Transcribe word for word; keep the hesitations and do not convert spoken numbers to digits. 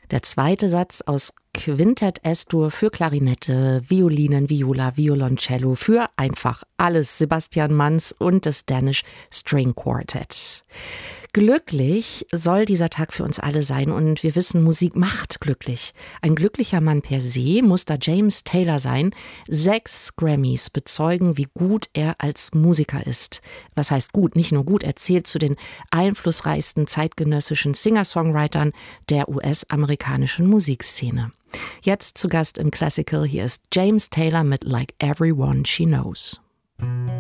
Der zweite Satz aus Quintett S-Dur für Klarinette, Violinen, Viola, Violoncello, für einfach alles Sebastian Manns und das Danish String Quartet. Glücklich soll dieser Tag für uns alle sein und wir wissen, Musik macht glücklich. Ein glücklicher Mann per se muss da James Taylor sein. Sechs Grammys bezeugen, wie gut er als Musiker ist. Was heißt gut? Nicht nur gut, er zählt zu den einflussreichsten zeitgenössischen Singer-Songwritern der U S-amerikanischen Musikszene. Jetzt zu Gast im Classical, hier ist James Taylor mit Like Everyone She Knows.